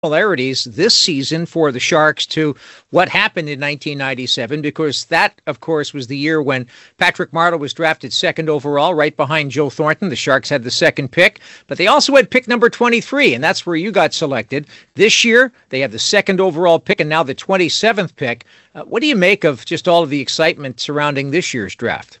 similarities this season for the Sharks to what happened in 1997, because that, of course, was the year when Patrick Marleau was drafted second overall, right behind Joe Thornton. The Sharks had the second pick, but they also had pick number 23, and that's where you got selected. This year, they have the second overall pick and now the 27th pick. What do you make of just all of the excitement surrounding this year's draft?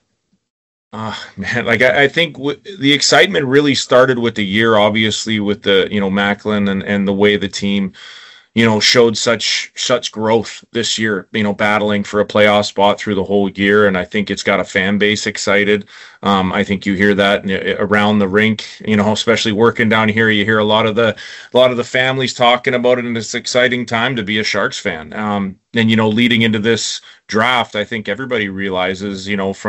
Man, like I think the excitement really started with the year, obviously, with the, Macklin and the way the team, showed such growth this year, battling for a playoff spot through the whole year. And I think it's got a fan base excited. I think you hear that around the rink, especially working down here, you hear a lot of the families talking about it, and it's an exciting time to be a Sharks fan. And, leading into this draft, I think everybody realizes,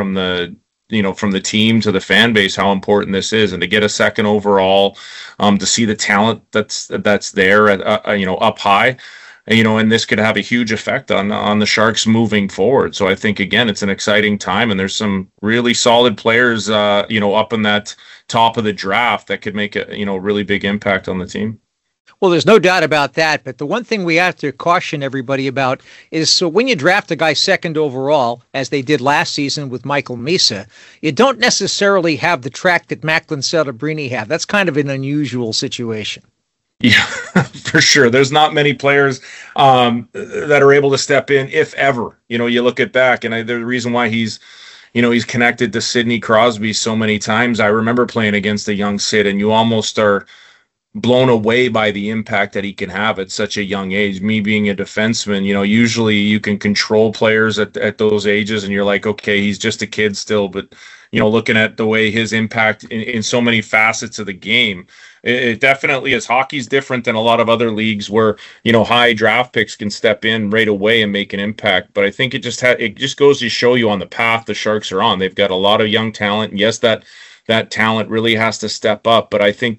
from the team to the fan base, how important this is, and to get a second overall, to see the talent that's there at, up high, and this could have a huge effect on the Sharks moving forward. So I think, again, it's an exciting time, and there's some really solid players, up in that top of the draft that could make a, really big impact on the team. Well, there's no doubt about that. But the one thing we have to caution everybody about is, so when you draft a guy second overall, as they did last season with Michael Misa, you don't necessarily have the track that Macklin Celebrini had. That's kind of an unusual situation. Yeah, for sure. There's not many players that are able to step in, if ever. You look at back, and the reason why he's connected to Sidney Crosby so many times. I remember playing against a young Sid, and you almost are blown away by the impact that he can have at such a young age. Me being a defenseman, usually you can control players at those ages, and you're like, okay, he's just a kid still. But, looking at the way his impact in so many facets of the game, it definitely is. Hockey's different than a lot of other leagues where, high draft picks can step in right away and make an impact. But I think it just goes to show you on the path the Sharks are on. They've got a lot of young talent. Yes, that talent really has to step up. But I think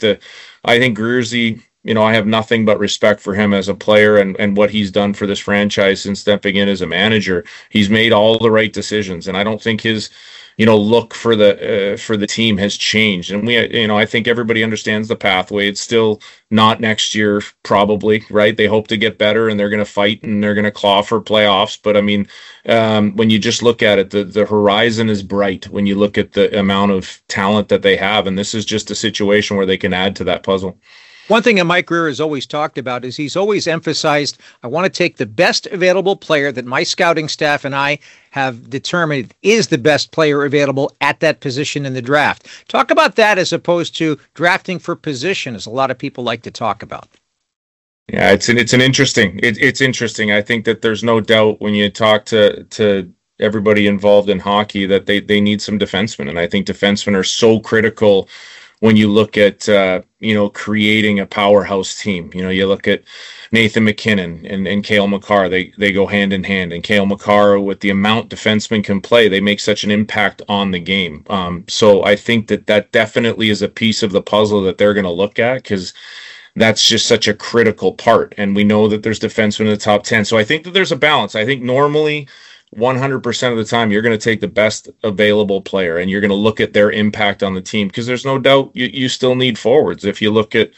Gruerzy, I have nothing but respect for him as a player and what he's done for this franchise since stepping in as a manager. He's made all the right decisions, and I don't think his, look for the team has changed. And I think everybody understands the pathway. It's still not next year, probably, right? They hope to get better, and they're going to fight, and they're going to claw for playoffs. But I mean, when you just look at it, the horizon is bright when you look at the amount of talent that they have. And this is just a situation where they can add to that puzzle. One thing that Mike Grier has always talked about is he's always emphasized, I want to take the best available player that my scouting staff and I have determined is the best player available at that position in the draft. Talk about that as opposed to drafting for position, as a lot of people like to talk about. Yeah, it's interesting. It's interesting. I think that there's no doubt when you talk to everybody involved in hockey that they need some defensemen, and I think defensemen are so critical when you look at, creating a powerhouse team. You look at Nathan McKinnon and Cale Makar, they go hand in hand. And Cale Makar, with the amount defensemen can play, they make such an impact on the game. So I think that definitely is a piece of the puzzle that they're going to look at, because that's just such a critical part. And we know that there's defensemen in the top 10. So I think that there's a balance. I think normally 100% of the time, you're going to take the best available player, and you're going to look at their impact on the team, because there's no doubt you still need forwards. If you look at,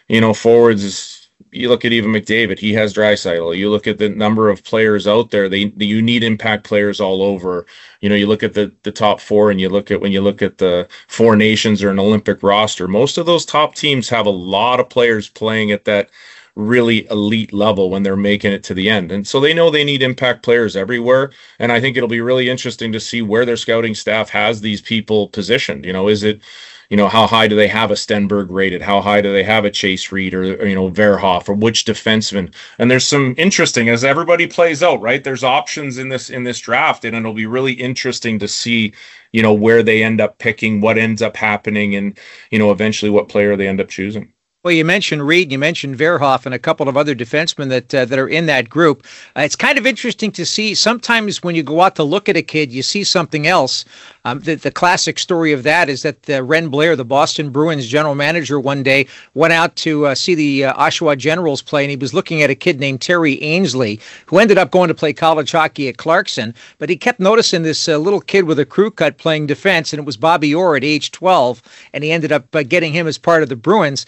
forwards, you look at even McDavid, he has Draisaitl. You look at the number of players out there, you need impact players all over. You look at the top four, and when you look at the Four Nations or an Olympic roster, most of those top teams have a lot of players playing at that really elite level when they're making it to the end. And so they know they need impact players everywhere. And I think it'll be really interesting to see where their scouting staff has these people positioned. Is it, how high do they have a Stenberg rated? How high do they have a Chase Reed or Verhoff, or which defenseman? And there's some interesting, as everybody plays out, right? There's options in this draft, and it'll be really interesting to see, where they end up picking, what ends up happening, and, eventually what player they end up choosing. Well, you mentioned Reed, you mentioned Verhoff, and a couple of other defensemen that are in that group. It's kind of interesting to see. Sometimes when you go out to look at a kid, you see something else. The classic story of that is that Ren Blair, the Boston Bruins general manager, one day went out to see the Oshawa Generals play, and he was looking at a kid named Terry Ainsley, who ended up going to play college hockey at Clarkson. But he kept noticing this little kid with a crew cut playing defense, and it was Bobby Orr at age 12, and he ended up getting him as part of the Bruins. The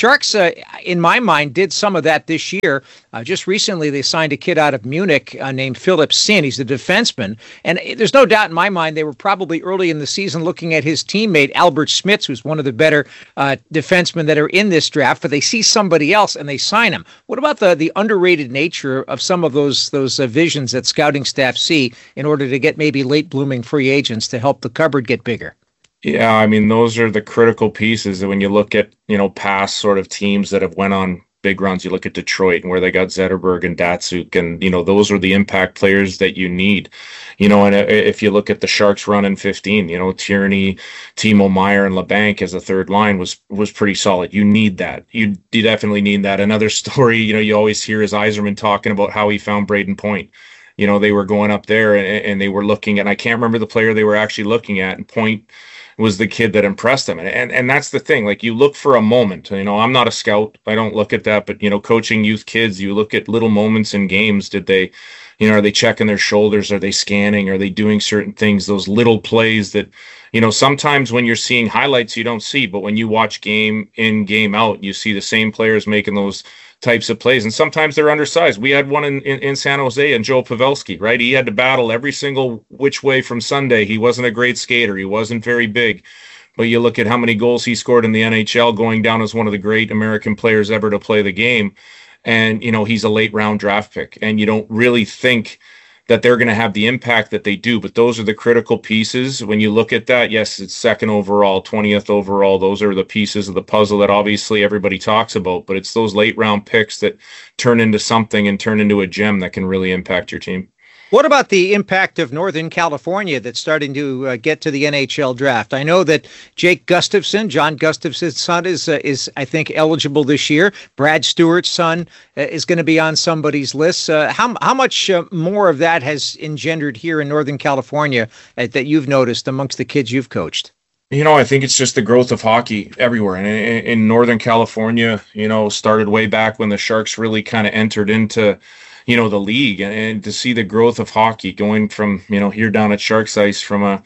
Sharks, in my mind, did some of that this year. Just recently, they signed a kid out of Munich named Philip Sinn. He's a defenseman. And there's no doubt in my mind they were probably early in the season looking at his teammate, Albert Smits, who's one of the better defensemen that are in this draft, but they see somebody else and they sign him. What about the underrated nature of some of those visions that scouting staff see in order to get maybe late blooming free agents to help the cupboard get bigger? Yeah, I mean, those are the critical pieces. When you look at, past sort of teams that have went on big runs, you look at Detroit and where they got Zetterberg and Datsuk, and, those are the impact players that you need. And if you look at the Sharks run in 15, Tierney, Timo Meier, and LeBanc as a third line was pretty solid. You need that. You definitely need that. Another story, you always hear is Yzerman talking about how he found Braden Point. They were going up there and they were looking, and I can't remember the player they were actually looking at, and Point was the kid that impressed them. And that's the thing, like, you look for a moment. I'm not a scout, I don't look at that, but coaching youth kids, you look at little moments in games. Did they, are they checking their shoulders? Are they scanning? Are they doing certain things? Those little plays that, sometimes when you're seeing highlights you don't see, but when you watch game in, game out, you see the same players making those types of plays, and sometimes they're undersized. We had one in San Jose, and Joe Pavelski, right? He had to battle every single which way from Sunday. He wasn't a great skater. He wasn't very big, but you look at how many goals he scored in the NHL, going down as one of the great American players ever to play the game. And, he's a late round draft pick, and you don't really think that they're going to have the impact that they do. But those are the critical pieces. When you look at that, yes, it's second overall, 20th overall. Those are the pieces of the puzzle that obviously everybody talks about, but it's those late round picks that turn into something and turn into a gem that can really impact your team. What about the impact of Northern California that's starting to get to the NHL draft? I know that Jake Gustafson, John Gustafson's son, is I think eligible this year. Brad Stewart's son is going to be on somebody's list. How much more of that has engendered here in Northern California that you've noticed amongst the kids you've coached? I think it's just the growth of hockey everywhere. And in Northern California, started way back when the Sharks really kind of entered into the league, and to see the growth of hockey going from, here down at Sharks Ice from a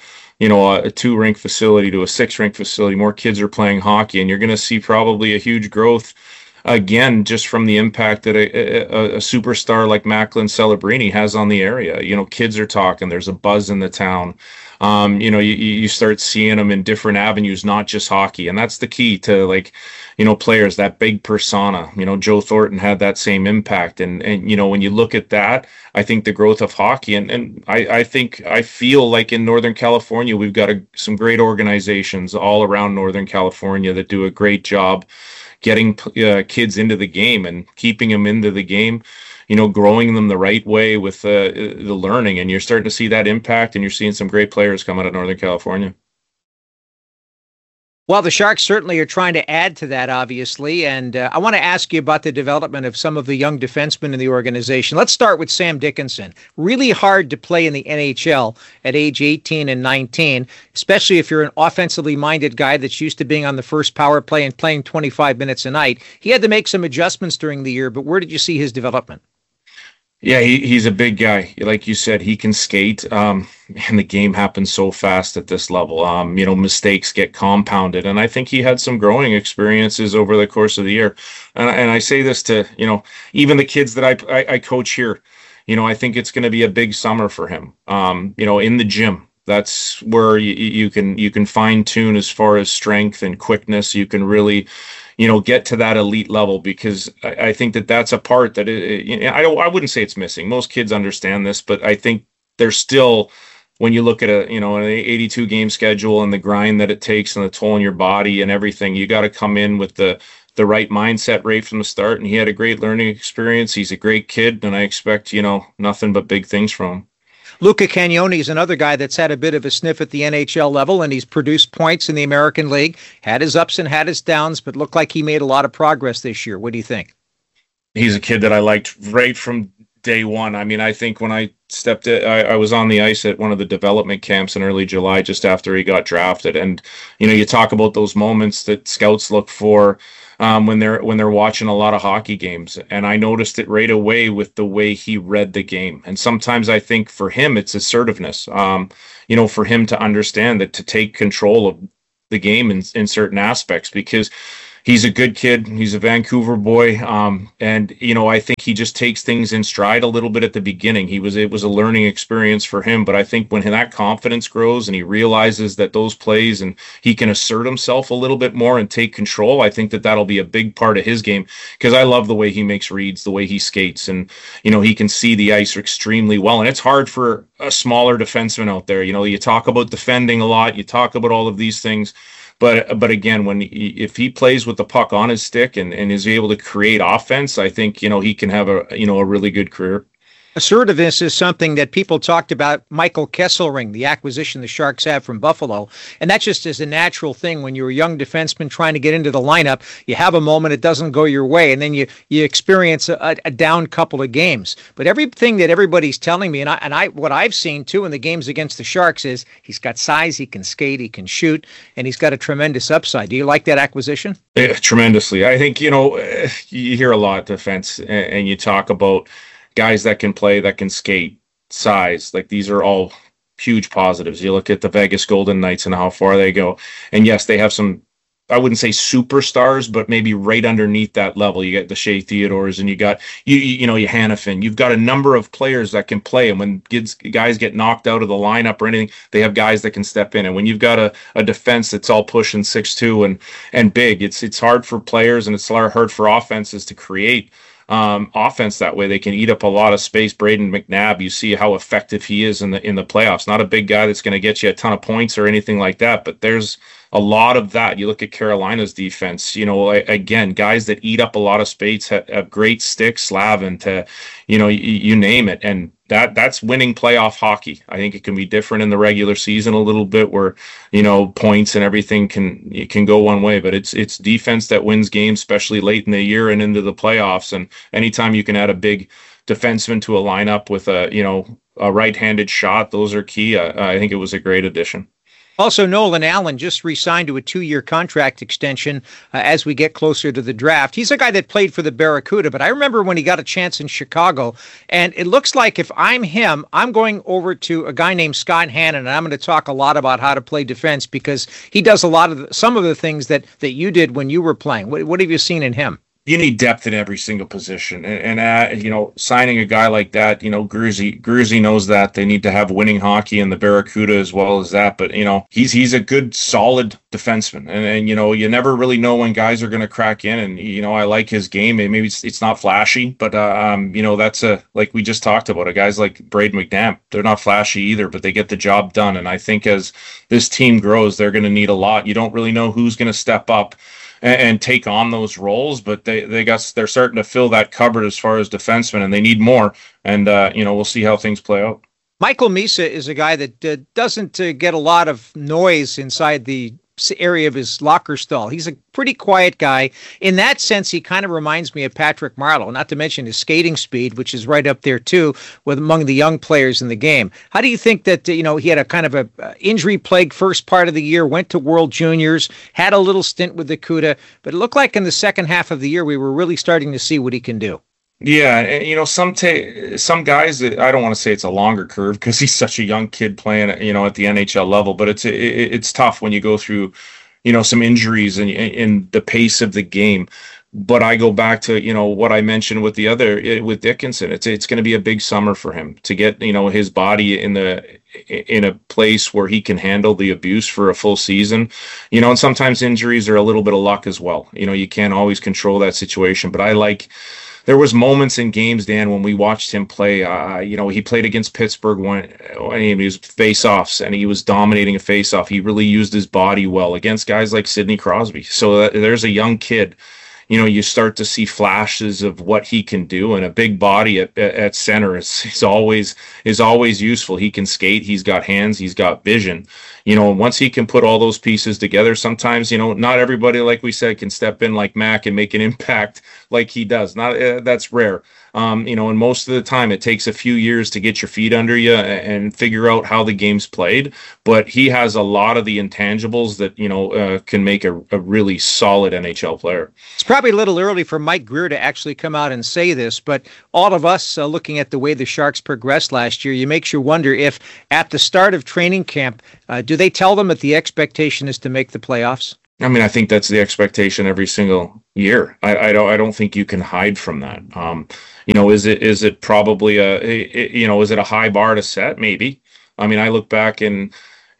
2-rink facility to a 6-rink facility. More kids are playing hockey, and you're going to see probably a huge growth again, just from the impact that a superstar like Macklin Celebrini has on the area. Kids are talking, there's a buzz in the town. You start seeing them in different avenues, not just hockey. And that's the key to, players, that big persona. Joe Thornton had that same impact. And when you look at that, I think the growth of hockey, and I feel like in Northern California, we've got some great organizations all around Northern California that do a great job getting kids into the game and keeping them into the game, growing them the right way with the learning. And you're starting to see that impact, and you're seeing some great players come out of Northern California. Well, the Sharks certainly are trying to add to that, obviously. And I want to ask you about the development of some of the young defensemen in the organization. Let's start with Sam Dickinson. Really hard to play in the NHL at age 18 and 19, especially if you're an offensively minded guy that's used to being on the first power play and playing 25 minutes a night. He had to make some adjustments during the year, but where did you see his development? Yeah, he's a big guy. Like you said, he can skate, and the game happens so fast at this level. Mistakes get compounded, and I think he had some growing experiences over the course of the year. And I say this to, even the kids that I coach here, I think it's going to be a big summer for him. In the gym, that's where you can fine tune as far as strength and quickness. You can really get to that elite level, because I think that's a part that I wouldn't say it's missing. Most kids understand this, but I think there's still, when you look at an 82 game schedule and the grind that it takes and the toll on your body and everything, you got to come in with the right mindset right from the start. And he had a great learning experience. He's a great kid, and I expect, nothing but big things from him. Luca Cagnoni is another guy that's had a bit of a sniff at the NHL level, and he's produced points in the American League, had his ups and had his downs, but looked like he made a lot of progress this year. What do you think? He's a kid that I liked right from day one. I mean, I think when I I was on the ice at one of the development camps in early July, just after he got drafted. And, you talk about those moments that scouts look for when they're watching a lot of hockey games. And I noticed it right away with the way he read the game. And sometimes I think for him, it's assertiveness, for him to understand that, to take control of the game in certain aspects, because He's a good kid. He's a Vancouver boy. And, I think he just takes things in stride a little bit at the beginning. It was a learning experience for him. But I think when that confidence grows and he realizes that those plays and he can assert himself a little bit more and take control, I think that that'll be a big part of his game, because I love the way he makes reads, the way he skates, and, he can see the ice extremely well. And it's hard for a smaller defenseman out there. You talk about defending a lot, you talk about all of these things. But again, if he plays with the puck on his stick and is able to create offense, I think, he can have a really good career. Assertiveness is something that people talked about Michael Kesselring, the acquisition the Sharks have from Buffalo. And that just is a natural thing when you're a young defenseman trying to get into the lineup. You have a moment, it doesn't go your way, and then you experience a down couple of games. But everything that everybody's telling me, and I what I've seen too in the games against the Sharks, is he's got size, he can skate, he can shoot, and he's got a tremendous upside. Do you like that acquisition? Yeah, tremendously. I think, you hear a lot of defense, and you talk about guys that can play, that can skate, size. Like, these are all huge positives. You look at the Vegas Golden Knights and how far they go. And yes, they have some, I wouldn't say superstars, but maybe right underneath that level. You got the Shea Theodores, and you got, you Hanifin. You've got a number of players that can play. And when guys get knocked out of the lineup or anything, they have guys that can step in. And when you've got a defense that's all pushing 6'2" and big, it's hard for players, and it's hard for offenses to create offense that way. They can eat up a lot of space. Braden McNabb, you see how effective he is in the playoffs. Not a big guy that's going to get you a ton of points or anything like that, but there's a lot of that. You look at Carolina's defense, again, guys that eat up a lot of space, have great sticks, Slavin, to, you name it. And that's winning playoff hockey. I think it can be different in the regular season a little bit, where, points and everything can go one way, but it's defense that wins games, especially late in the year and into the playoffs. And anytime you can add a big defenseman to a lineup with a right-handed shot, those are key. I think it was a great addition. Also, Nolan Allen just re-signed to a 2-year contract extension as we get closer to the draft. He's a guy that played for the Barracuda, but I remember when he got a chance in Chicago, and it looks like if I'm him, I'm going over to a guy named Scott Hannon, and I'm going to talk a lot about how to play defense, because he does some of the things that you did when you were playing. What have you seen in him? You need depth in every single position, and signing a guy like that, Gruzy knows that they need to have winning hockey in the Barracuda as well as that. But he's a good, solid defenseman, and you never really know when guys are going to crack in. And I like his game. Maybe it's not flashy, but that's like we just talked about. Guys like Braden McNabb, they're not flashy either, but they get the job done. And I think as this team grows, they're going to need a lot. You don't really know who's going to step up and take on those roles, but they're starting to fill that cupboard as far as defensemen, and they need more. And we'll see how things play out. Michael Misa is a guy that doesn't get a lot of noise inside the area of his locker stall. He's a pretty quiet guy. In that sense, he kind of reminds me of Patrick Marleau, not to mention his skating speed, which is right up there too with among the young players in the game. How do you think that, he had a kind of a injury-plagued first part of the year, went to World Juniors, had a little stint with the CUDA, but it looked like in the second half of the year we were really starting to see what he can do? Yeah, and some guys, I don't want to say it's a longer curve because he's such a young kid playing, at the NHL level, but it's tough when you go through, some injuries and in the pace of the game. But I go back to, what I mentioned with with Dickinson. It's going to be a big summer for him to get, his body in a place where he can handle the abuse for a full season, and sometimes injuries are a little bit of luck as well. You can't always control that situation, but there was moments in games, Dan, when we watched him play. He played against Pittsburgh when he was face-offs, and he was dominating a face-off. He really used his body well against guys like Sidney Crosby. So there's a young kid. You start to see flashes of what he can do, and a big body at center is always useful. He can skate. He's got hands. He's got vision. Once he can put all those pieces together, sometimes, not everybody, like we said, can step in like Mac and make an impact like he does. That's rare. And most of the time it takes a few years to get your feet under you and figure out how the game's played. But he has a lot of the intangibles that, can make a really solid NHL player. It's probably a little early for Mike Grier to actually come out and say this, but all of us looking at the way the Sharks progressed last year, it makes you wonder if at the start of training camp, do they tell them that the expectation is to make the playoffs? I mean, I think that's the expectation every single year. I don't think you can hide from that. Is it probably is it a high bar to set? Maybe. I mean, I look back and,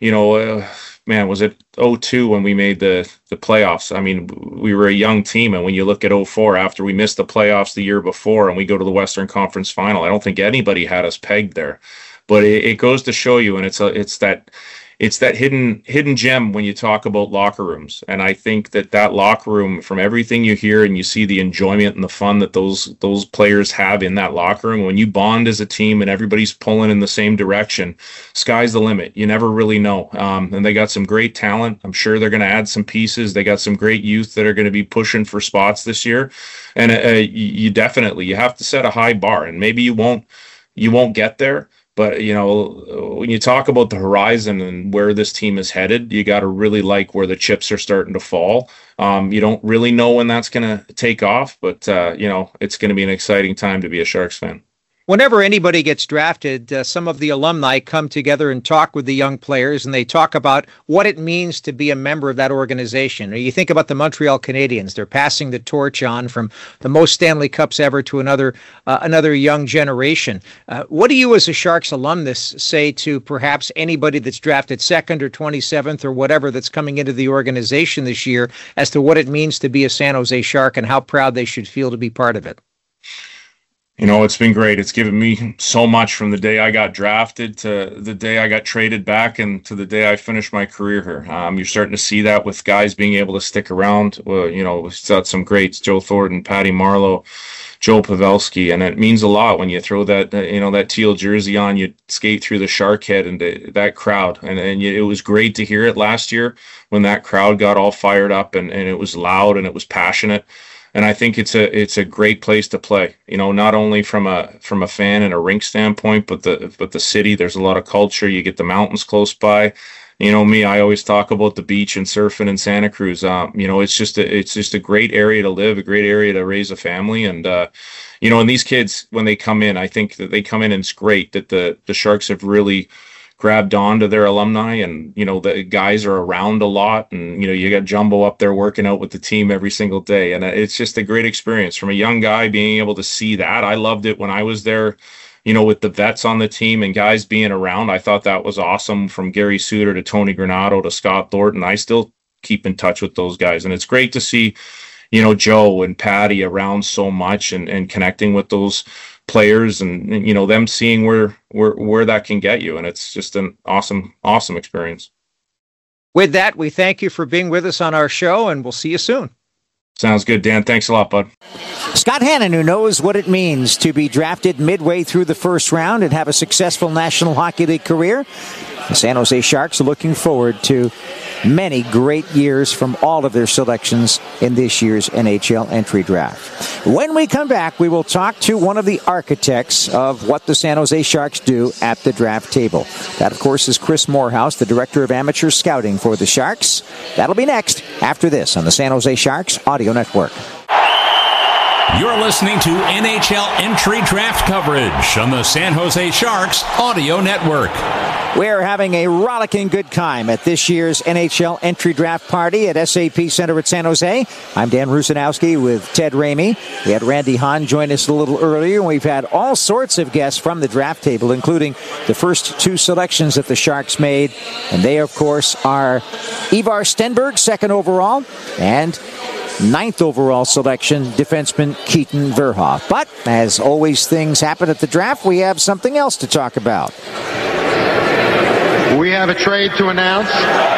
man, was it '02 when we made the playoffs? I mean, we were a young team, and when you look at '04 after we missed the playoffs the year before and we go to the Western Conference Final, I don't think anybody had us pegged there. But it goes to show you, and it's that hidden gem when you talk about locker rooms. And I think that locker room, from everything you hear and you see the enjoyment and the fun that those players have in that locker room, when you bond as a team and everybody's pulling in the same direction, sky's the limit. You never really know. And they got some great talent. I'm sure they're going to add some pieces. They got some great youth that are going to be pushing for spots this year. And you have to set a high bar, and maybe you won't get there. But, when you talk about the horizon and where this team is headed, you got to really like where the chips are starting to fall. You don't really know when that's going to take off, but, it's going to be an exciting time to be a Sharks fan. Whenever anybody gets drafted, some of the alumni come together and talk with the young players, and they talk about what it means to be a member of that organization. Or you think about the Montreal Canadiens; they're passing the torch on from the most Stanley Cups ever to another young generation. What do you, as a Sharks alumnus, say to perhaps anybody that's drafted second or 27th or whatever that's coming into the organization this year as to what it means to be a San Jose Shark and how proud they should feel to be part of it? It's been great. It's given me so much from the day I got drafted to the day I got traded back and to the day I finished my career here. You're starting to see that with guys being able to stick around. Well, we've got some greats, Joe Thornton, Patty Marleau, Joe Pavelski, and it means a lot when you throw that, that teal jersey on, you skate through the Shark Head and that crowd. And it was great to hear it last year when that crowd got all fired up and it was loud and it was passionate. And I think it's a great place to play, not only from a fan and a rink standpoint, but the city. There's a lot of culture. You get the mountains close by. Me, I always talk about the beach and surfing in Santa Cruz. It's just a great area to live, a great area to raise a family. And, and these kids, when they come in, I think that they come in and it's great that the Sharks have really grabbed on to their alumni, and the guys are around a lot, and you got Jumbo up there working out with the team every single day, and it's just a great experience from a young guy being able to see that. I loved it when I was there, with the vets on the team and guys being around. I thought that was awesome, from Gary Suter to Tony Granato to Scott Thornton. I still keep in touch with those guys, and it's great to see Joe and Patty around so much and connecting with those players and them seeing where that can get you. And it's just an awesome experience. With that, we thank you for being with us on our show, and we'll see you soon. Sounds good, Dan. Thanks a lot, bud. Scott Hannon, who knows what it means to be drafted midway through the first round and have a successful National Hockey League career. The San Jose Sharks are looking forward to many great years from all of their selections in this year's NHL entry draft. When we come back, we will talk to one of the architects of what the San Jose Sharks do at the draft table. That, of course, is Chris Morehouse, the Director of Amateur Scouting for the Sharks. That'll be next after this on the San Jose Sharks Audio Network. You're listening to NHL entry draft coverage on the San Jose Sharks Audio Network. We're having a rollicking good time at this year's NHL entry draft party at SAP Center at San Jose. I'm Dan Rusanowski with Ted Ramey. We had Randy Hahn join us a little earlier, and we've had all sorts of guests from the draft table, including the first two selections that the Sharks made. And they, of course, are Ivar Stenberg, second overall, and ninth overall selection, defenseman Keaton Verhoff. But, as always things happen at the draft, we have something else to talk about. We have a trade to announce.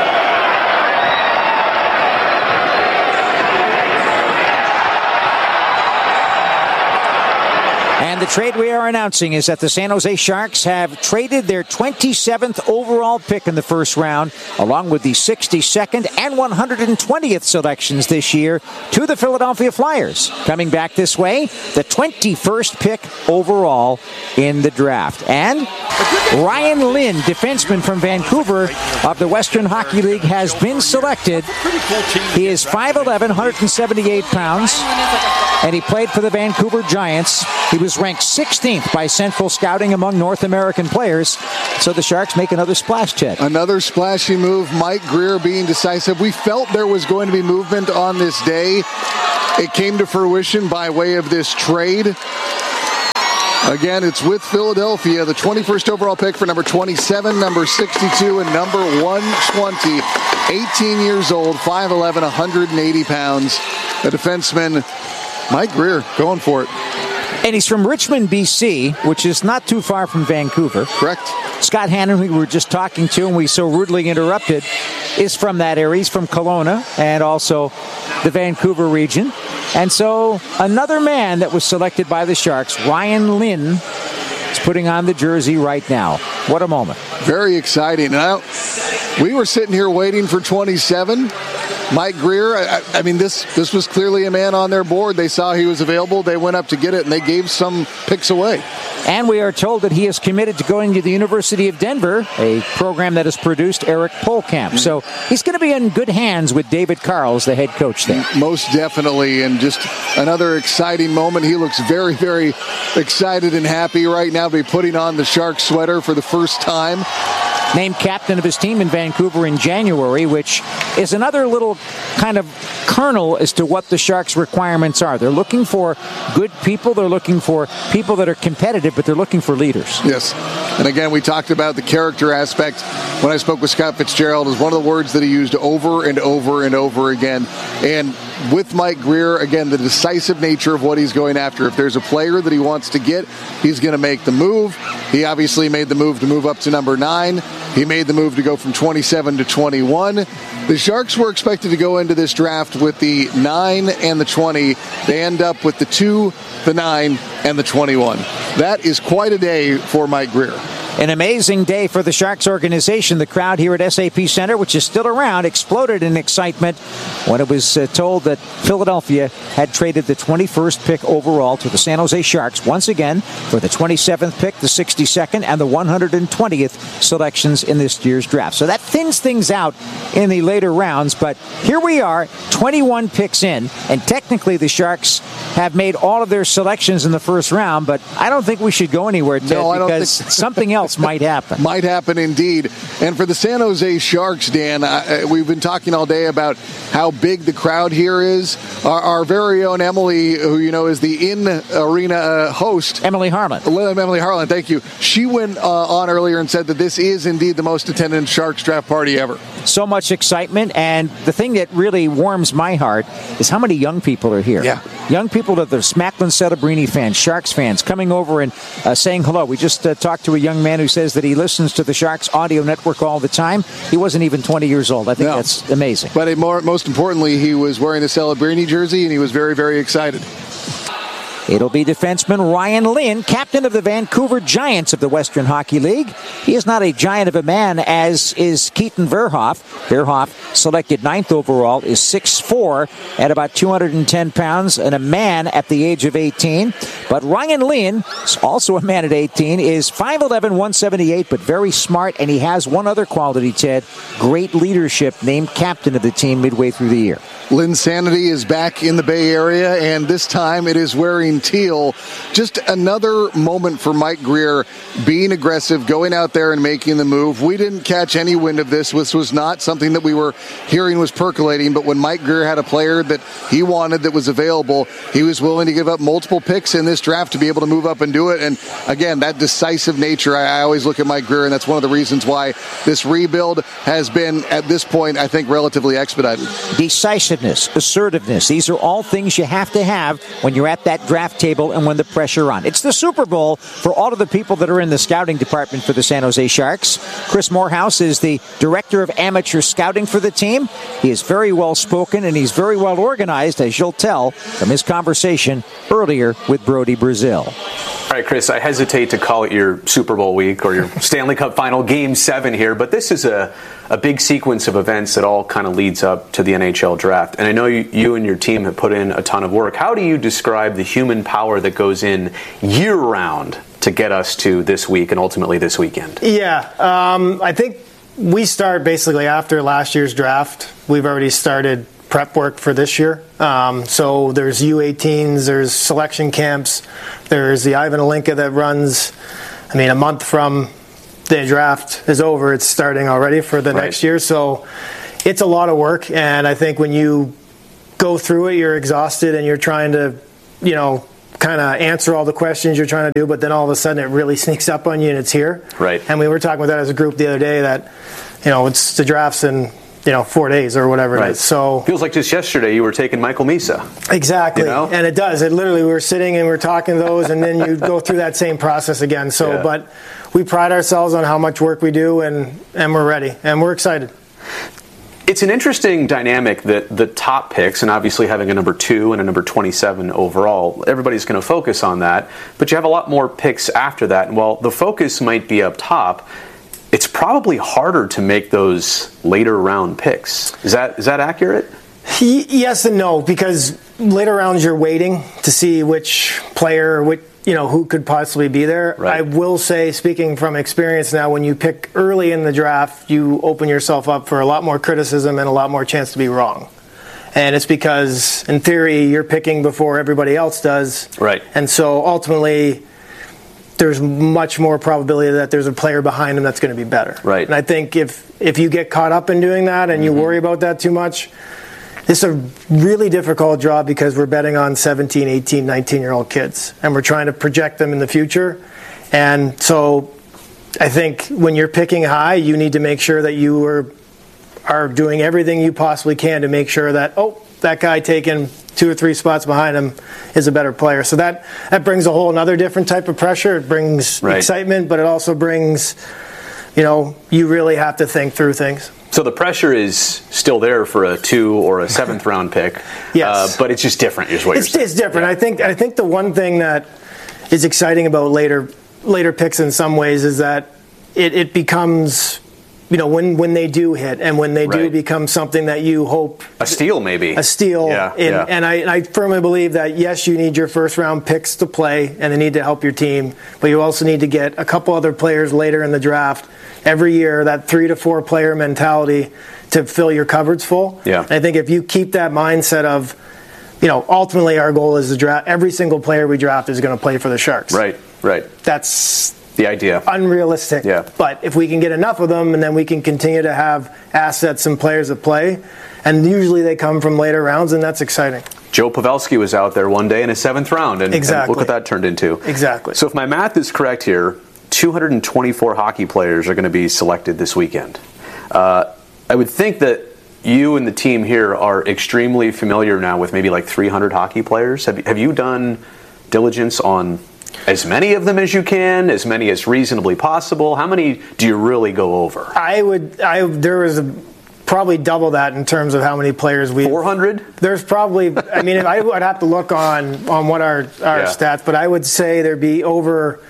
And the trade we are announcing is that the San Jose Sharks have traded their 27th overall pick in the first round, along with the 62nd and 120th selections this year, to the Philadelphia Flyers. Coming back this way, the 21st pick overall in the draft. And Ryan Lynn, defenseman from Vancouver of the Western Hockey League, has been selected. He is 5'11", 178 pounds. and he played for the Vancouver Giants. He was ranked 16th by Central Scouting among North American players. So the Sharks make another splash, Ted. Another splashy move. Mike Grier being decisive. We felt there was going to be movement on this day. It came to fruition by way of this trade. Again, it's with Philadelphia, the 21st overall pick for number 27, number 62, and number 120. 18 years old, 5'11", 180 pounds. A defenseman, Mike Grier, going for it. And he's from Richmond, BC, which is not too far from Vancouver. Correct. Scott Hannon, who we were just talking to, and we so rudely interrupted, is from that area. He's from Kelowna and also the Vancouver region. And so another man that was selected by the Sharks, Ryan Lynn, is putting on the jersey right now. What a moment. Very exciting. Now, we were sitting here waiting for 27. Mike Grier, I mean, this was clearly a man on their board. They saw he was available. They went up to get it, and they gave some picks away. And we are told that he is committed to going to the University of Denver, a program that has produced Eric Polkamp. So he's going to be in good hands with David Carles, the head coach there. Most definitely, and just another exciting moment. He looks very, very excited and happy right now to be putting on the Sharks sweater for the first time. Named captain of his team in Vancouver in January, which is another little kind of kernel as to what the Sharks' requirements are. They're looking for good people. They're looking for people that are competitive, but they're looking for leaders. Yes. And again, we talked about the character aspect when I spoke with Scott Fitzgerald. Is one of the words that he used over and over and over again. And with Mike Grier, again, the decisive nature of what he's going after. If there's a player that he wants to get, he's going to make the move. He obviously made the move to move up to number 9. He made the move to go from 27 to 21. The Sharks were expected to go into this draft with the 9 and the 20. They end up with the 2, the 9, and the 21. That is quite a day for Mike Grier. An amazing day for the Sharks organization. The crowd here at SAP Center, which is still around, exploded in excitement when it was told that Philadelphia had traded the 21st pick overall to the San Jose Sharks once again for the 27th pick, the 62nd, and the 120th selections in this year's draft. So that thins things out in the later rounds, but here we are, 21 picks in, and technically the Sharks have made all of their selections in the first round, but I don't think we should go anywhere, Ted, because something else might happen. Might happen indeed. And for the San Jose Sharks, Dan, we've been talking all day about how big the crowd here is. Our very own Emily, who you know is the in-arena host. Emily Harlan, thank you. She went on earlier and said that this is indeed the most attended Sharks draft party ever. So much excitement, and the thing that really warms my heart is how many young people are here. Yeah. Young people that are Macklin Celebrini fans, Sharks fans, coming over and saying hello. We just talked to a young man who says that he listens to the Sharks audio network all the time. He wasn't even 20 years old. I think that's amazing. But most importantly, he was wearing the Celebrini jersey, and he was very, very excited. It'll be defenseman Ryan Lynn, captain of the Vancouver Giants of the Western Hockey League. He is not a giant of a man, as is Keaton Verhoff. Verhoff, selected 9th overall, is 6'4", at about 210 pounds, and a man at the age of 18. But Ryan Lynn, also a man at 18, is 5'11", 178, but very smart, and he has one other quality, Ted, great leadership, named captain of the team midway through the year. Linsanity is back in the Bay Area, and this time it is wearing teal. Just another moment for Mike Grier being aggressive, going out there and making the move. We didn't catch any wind of this. This was not something that we were hearing was percolating, but when Mike Grier had a player that he wanted that was available, he was willing to give up multiple picks in this draft to be able to move up and do it. And again, that decisive nature, I always look at Mike Grier, and that's one of the reasons why this rebuild has been, at this point, I think, relatively expedited. Decisiveness, assertiveness, these are all things you have to have when you're at that draft table and when the pressure on. It's the Super Bowl for all of the people that are in the scouting department for the San Jose Sharks. Chris Morehouse is the director of amateur scouting for the team. He is very well spoken and he's very well organized, as you'll tell from his conversation earlier with Brody Brazil. All right, Chris, I hesitate to call it your Super Bowl week or your Stanley Cup Final Game 7 here, but this is a big sequence of events that all kind of leads up to the NHL draft. And I know you and your team have put in a ton of work. How do you describe the human power that goes in year-round to get us to this week and ultimately this weekend? Yeah, I think we start basically after last year's draft. We've already started prep work for this year. So there's U18s, there's selection camps, there's the Ivan Alinka that runs, a month from the draft is over, it's starting already for the next year. So it's a lot of work, and I think when you go through it, you're exhausted and you're trying to, kind of answer all the questions you're trying to do, but then all of a sudden it really sneaks up on you and it's here. Right. And we were talking about that as a group the other day that, it's the drafts in 4 days or whatever it is. So feels like just yesterday you were taking Michael Misa. Exactly. And it does. It literally, we were sitting and we were talking those, and then you go through that same process again. So, but we pride ourselves on how much work we do, and we're ready, and we're excited. It's an interesting dynamic that the top picks, and obviously having a number 2 and a number 27 overall, everybody's going to focus on that, but you have a lot more picks after that. And while the focus might be up top, it's probably harder to make those later round picks. Is that accurate? Yes and no, because later rounds you're waiting to see which player, who could possibly be there. Right. I will say, speaking from experience now, when you pick early in the draft, you open yourself up for a lot more criticism and a lot more chance to be wrong. And it's because, in theory, you're picking before everybody else does. Right. And so ultimately, there's much more probability that there's a player behind him that's going to be better. Right. And I think if you get caught up in doing that and you worry about that too much, it's a really difficult job because we're betting on 17, 18, 19-year-old kids, and we're trying to project them in the future. And so I think when you're picking high, you need to make sure that you are doing everything you possibly can to make sure that, that guy taking 2 or 3 spots behind him is a better player. So that brings a whole another different type of pressure. It brings excitement, but it also brings, you really have to think through things. So the pressure is still there for a 2 or a 7th round pick. Yes. But it's just different, is what you're saying. It's different. Yeah. I think the one thing that is exciting about later picks in some ways is that it becomes, when they do hit and when they do become something that you hope. A steal, maybe. A steal. Yeah. And I firmly believe that, yes, you need your first round picks to play and they need to help your team, but you also need to get a couple other players later in the draft every year, that 3 to 4 player mentality to fill your cupboards full. Yeah. And I think if you keep that mindset of, ultimately our goal is to draft, every single player we draft is going to play for the Sharks. Right. That's the idea. Unrealistic. Yeah. But if we can get enough of them, and then we can continue to have assets and players that play, and usually they come from later rounds, and that's exciting. Joe Pavelski was out there one day in his 7th round, and look what that turned into. Exactly. So if my math is correct here, 224 hockey players are going to be selected this weekend. I would think that you and the team here are extremely familiar now with maybe like 300 hockey players. Have you done diligence on as many of them as you can, as many as reasonably possible? How many do you really go over? There was probably double that in terms of how many players we. 400? There's probably. I would have to look on what our stats, but I would say there'd be over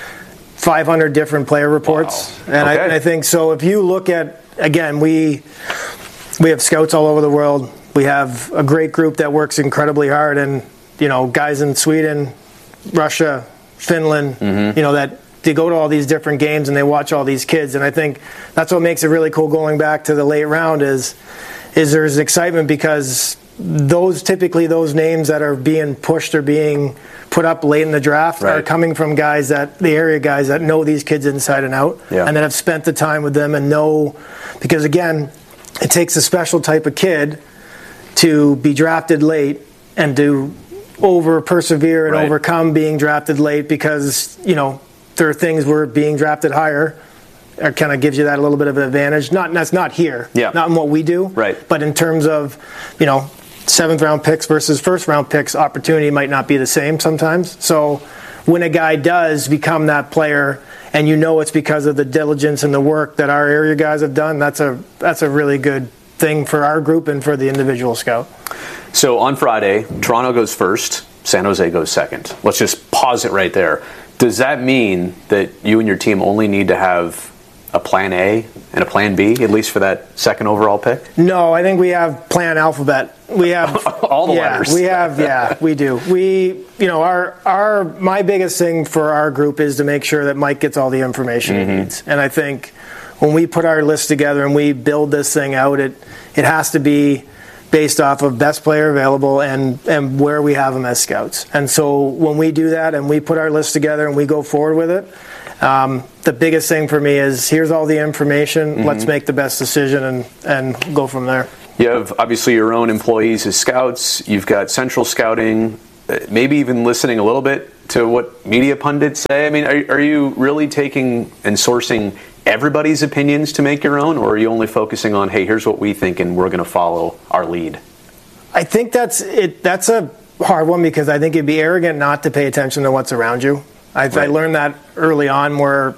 500 different player reports. Wow. And okay. I think so. If you look at, again, we have scouts all over the world. We have a great group that works incredibly hard, and guys in Sweden, Russia, Finland, that they go to all these different games and they watch all these kids. And I think that's what makes it really cool going back to the late round is there's excitement because those names that are being pushed or being put up late in the draft are coming from the area guys that know these kids inside and out and that have spent the time with them and know, because again, it takes a special type of kid to be drafted late and to persevere and overcome being drafted late because, there are things where being drafted higher kind of gives you that a little bit of an advantage. That's not here, not in what we do, but in terms of, 7th round picks versus 1st round picks, opportunity might not be the same sometimes. So when a guy does become that player and it's because of the diligence and the work that our area guys have done, that's a really good thing for our group and for the individual scout. So on Friday, Toronto goes first, San Jose goes second. Let's just pause it right there. Does that mean that you and your team only need to have a plan A and a plan B, at least for that 2nd overall pick? No, I think we have plan alphabet. We have all the letters. We have, we do. My biggest thing for our group is to make sure that Mike gets all the information he needs. And I think when we put our list together and we build this thing out, it has to be based off of best player available and where we have them as scouts. And so when we do that and we put our list together and we go forward with it, the biggest thing for me is here's all the information. Let's make the best decision and go from there. You have obviously your own employees as scouts. You've got central scouting, maybe even listening a little bit to what media pundits say. I mean, are you really taking and sourcing everybody's opinions to make your own, or are you only focusing on, hey, here's what we think and we're going to follow our lead? I think that's a hard one, because I think it'd be arrogant not to pay attention to what's around you. I learned that early on, where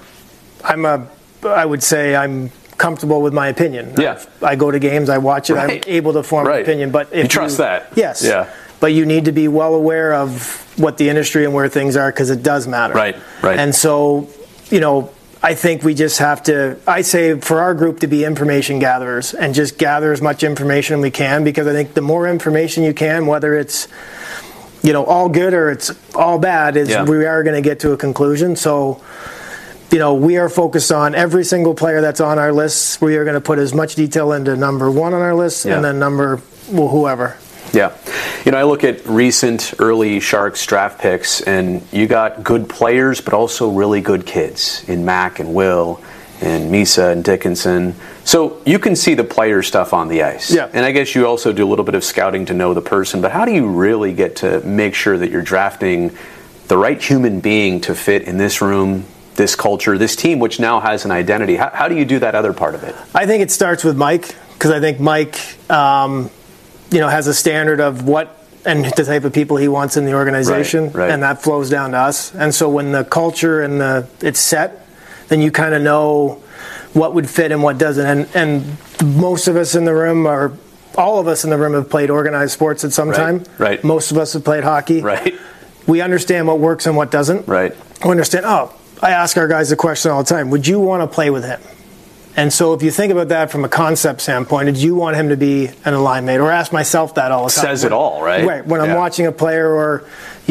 I would say I'm comfortable with my opinion. Yeah. I go to games, I watch it, I'm able to form an opinion. But if you trust that. Yes. Yeah. But you need to be well aware of what the industry and where things are, because it does matter. Right. And so, I think we just have to, I say for our group to be information gatherers and just gather as much information as we can, because I think the more information you can, whether it's, all good or it's all bad, we are going to get to a conclusion. So, we are focused on every single player that's on our list. We are going to put as much detail into number one on our list and then whoever. Yeah. I look at recent early Sharks draft picks, and you got good players, but also really good kids in Mac and Will and Misa and Dickinson. So you can see the player stuff on the ice. Yeah. And I guess you also do a little bit of scouting to know the person, but how do you really get to make sure that you're drafting the right human being to fit in this room, this culture, this team, which now has an identity? How do you do that other part of it? I think it starts with Mike, because I think Mike has a standard of what and the type of people he wants in the organization, right. And that flows down to us. And so when the culture and it's set, then you kind of know what would fit and what doesn't. And most of us in the room all of us in the room have played organized sports at some time. Right. Most of us have played hockey. Right. We understand what works and what doesn't. Right. We understand, I ask our guys the question all the time, would you want to play with him? And so if you think about that from a concept standpoint, did you want him to be an line mate? Or ask myself that all the time. Says it all, right? Right. When I'm watching a player, or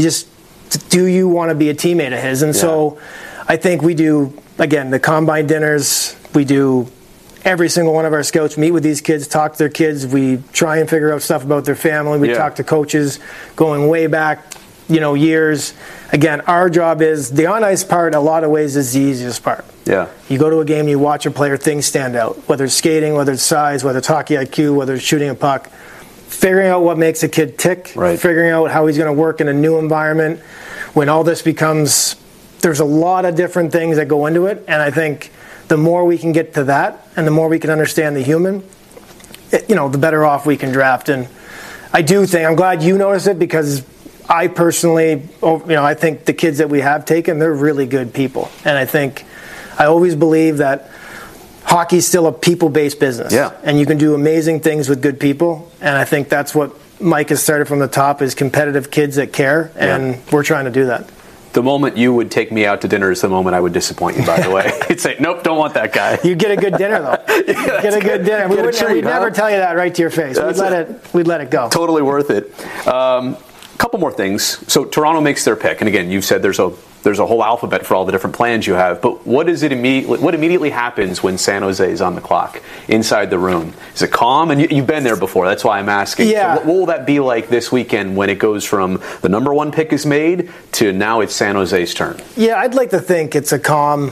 do you want to be a teammate of his? And so I think we do, again, the combine dinners, we do every single one of our scouts meet with these kids, talk to their kids. We try and figure out stuff about their family. We talk to coaches going way back, years. Again, our job is the on-ice part, a lot of ways, is the easiest part. Yeah. You go to a game, you watch a player, things stand out. Whether it's skating, whether it's size, whether it's hockey IQ, whether it's shooting a puck. Figuring out what makes a kid tick. Right. Figuring out how he's going to work in a new environment. When all this becomes, there's a lot of different things that go into it. And I think the more we can get to that, and the more we can understand the human, the better off we can draft. And I do think, I'm glad you noticed it, because I personally, I think the kids that we have taken, they're really good people. And I always believe that hockey's still a people-based business. Yeah. And you can do amazing things with good people. And I think that's what Mike has started from the top, is competitive kids that care. And we're trying to do that. The moment you would take me out to dinner is the moment I would disappoint you, by the way. You'd say, nope, don't want that guy. You get a good dinner, though. Get a good dinner. We'd never tell you that right to your face. We'd let it go. Totally worth it. Couple more things. So Toronto makes their pick, and again, you've said there's a whole alphabet for all the different plans you have. But what immediately happens when San Jose is on the clock inside the room? Is it calm? And you've been there before. That's why I'm asking. Yeah. So what will that be like this weekend when it goes from the number one pick is made to now it's San Jose's turn? Yeah, I'd like to think it's a calm.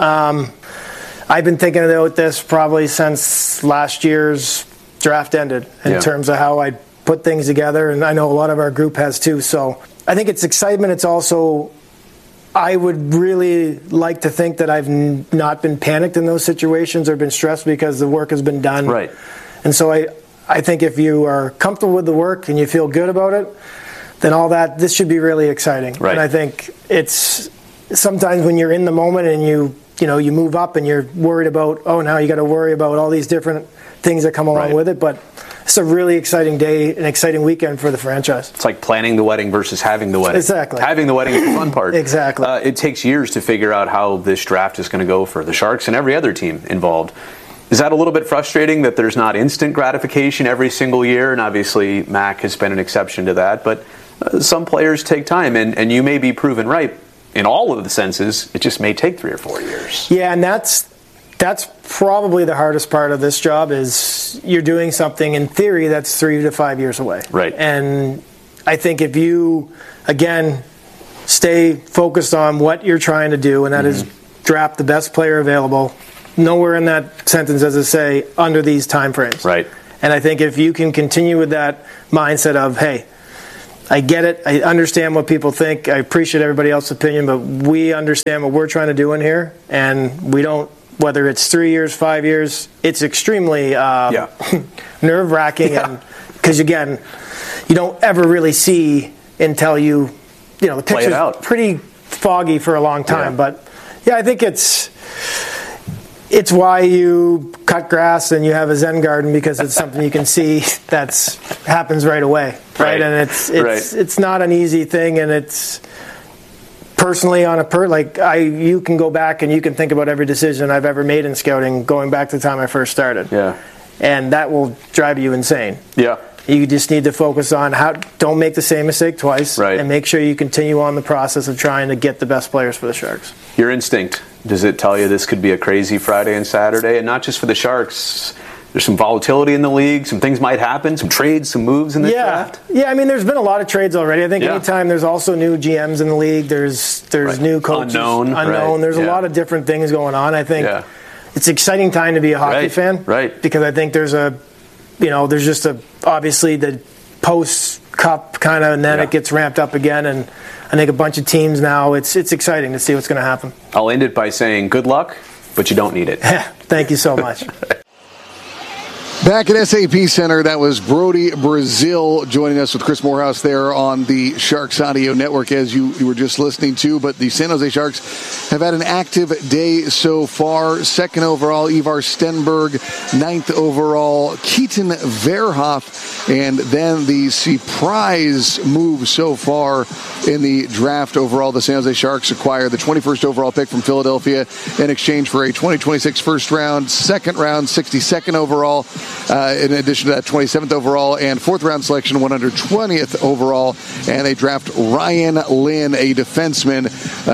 I've been thinking about this probably since last year's draft ended in terms of how I put things together, and I know a lot of our group has too. So I think it's excitement. It's also, I would really like to think that I've not been panicked in those situations or been stressed, because the work has been done. Right. And so I think if you are comfortable with the work and you feel good about it, then this should be really exciting. Right. And I think it's sometimes when you're in the moment and you move up and you're worried about, now you got to worry about all these different things that come along with it. But it's a really exciting day, an exciting weekend for the franchise. It's like planning the wedding versus having the wedding. Exactly. Having the wedding is the fun part. Exactly. It takes years to figure out how this draft is going to go for the Sharks and every other team involved. Is that a little bit frustrating that there's not instant gratification every single year? And obviously Mac has been an exception to that. But some players take time, and you may be proven right in all of the senses. It just may take 3 or 4 years. Yeah, and that's that's probably the hardest part of this job is you're doing something in theory that's 3 to 5 years away. Right. And I think if you, again, stay focused on what you're trying to do, and that is draft the best player available, nowhere in that sentence does it say under these time frames. Right. And I think if you can continue with that mindset of, hey, I get it, I understand what people think, I appreciate everybody else's opinion, but we understand what we're trying to do in here, and we don't, whether it's 3 years, 5 years, it's extremely nerve-wracking, Yeah. Because, again, you don't ever really see until the picture's pretty foggy for a long time. Yeah. But, yeah, I think it's why you cut grass and you have a Zen garden, because it's something you can see that happens right away, right? And it's not an easy thing, and it's personally you can go back and you can think about every decision I've ever made in scouting going back to the time I first started. Yeah. And that will drive you insane. Yeah. You just need to focus on don't make the same mistake twice, right, and make sure you continue on the process of trying to get the best players for the Sharks. Your instinct, does it tell you this could be a crazy Friday and Saturday? And not just for the Sharks. There's some volatility in the league. Some things might happen. Some trades, some moves in the draft. Yeah, I mean, there's been a lot of trades already. I think anytime there's also new GMs in the league, there's new coaches. Unknown. Right. There's a lot of different things going on. I think it's an exciting time to be a hockey fan. Right. Because I think there's obviously the post-cup kind of, and then it gets ramped up again. And I think a bunch of teams now, it's exciting to see what's going to happen. I'll end it by saying good luck, but you don't need it. Thank you so much. Back at SAP Center, that was Brody Brazil joining us with Chris Morehouse there on the Sharks Audio Network, as you were just listening to. But the San Jose Sharks have had an active day so far. 2nd overall, Ivar Stenberg. 9th overall, Keaton Verhoff. And then the surprise move so far in the draft overall. The San Jose Sharks acquire the 21st overall pick from Philadelphia in exchange for a 2026 first round, 2nd round, 62nd overall. In addition to that, 27th overall and 4th round selection, 120th overall. And they draft Ryan Lynn, a defenseman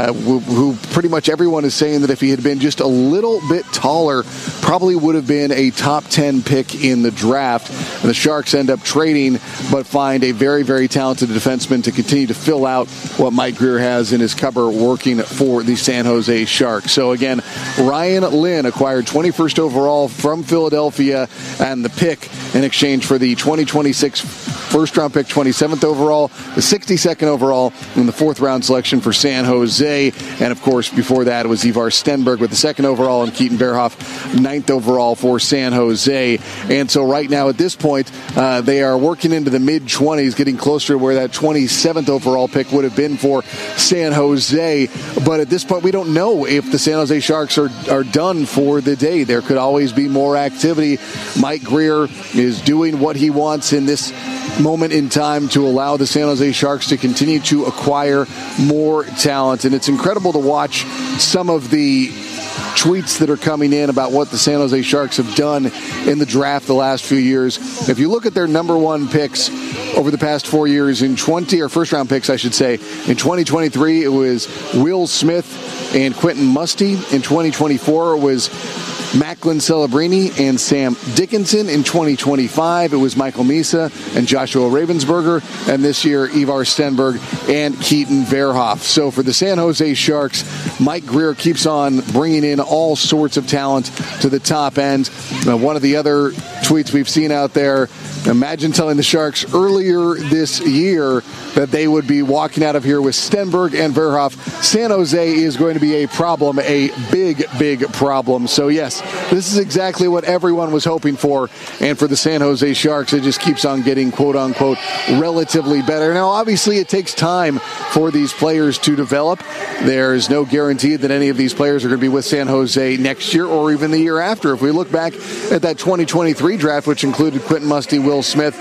who pretty much everyone is saying that if he had been just a little bit taller, probably would have been a top 10 pick in the draft. And the Sharks end up trading, but find a very, very talented defenseman to continue to fill out what Mike Grier has in his cupboard working for the San Jose Sharks. So again, Ryan Lynn acquired 21st overall from Philadelphia, and the pick in exchange for the 2026 first round pick, 27th overall, the 62nd overall, and the 4th round selection for San Jose. And of course, before that, it was Ivar Stenberg with the 2nd overall and Keaton Verhoff, 9th overall for San Jose. And so right now at this point, they are working into the mid-20s, getting closer to where that 27th overall pick would have been for San Jose. But at this point, we don't know if the San Jose Sharks are done for the day. There could always be more activity. Mike Grier is doing what he wants in this moment in time to allow the San Jose Sharks to continue to acquire more talent. And it's incredible to watch some of the tweets that are coming in about what the San Jose Sharks have done in the draft the last few years. If you look at their number one picks over the past 4 years, first round picks, I should say, in 2023, it was Will Smith and Quentin Musty. In 2024, it was Macklin Celebrini and Sam Dickinson. In 2025, it was Michael Misa and Joshua Ravensburger. And this year, Ivar Stenberg and Keaton Verhoff. So for the San Jose Sharks, Mike Grier keeps on bringing in all sorts of talent to the top end. One of the other tweets we've seen out there, imagine telling the Sharks earlier this year that they would be walking out of here with Stenberg and Verhoff. San Jose is going to be a problem, a big, big problem. So yes, this is exactly what everyone was hoping for. And for the San Jose Sharks, it just keeps on getting, quote unquote, relatively better. Now, obviously, it takes time for these players to develop. There's no guarantee that any of these players are going to be with San Jose next year or even the year after. If we look back at that 2023 draft, which included Quentin Musty, Will Smith,